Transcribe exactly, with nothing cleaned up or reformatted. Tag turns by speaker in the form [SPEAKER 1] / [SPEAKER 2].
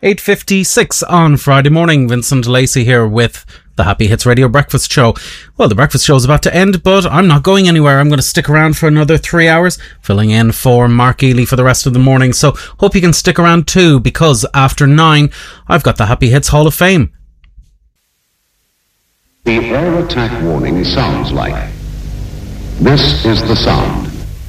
[SPEAKER 1] eight fifty-six on Friday morning. Vincent Lacey here with the Happy Hits Radio Breakfast Show. Well, the breakfast show is about to end, but I'm not going anywhere. I'm going to stick around for another three hours, filling in for Mark Ely for the rest of the morning. So hope you can stick around too, because after nine, I've got the Happy Hits Hall of Fame.
[SPEAKER 2] The air attack warning sounds like. This is the sound.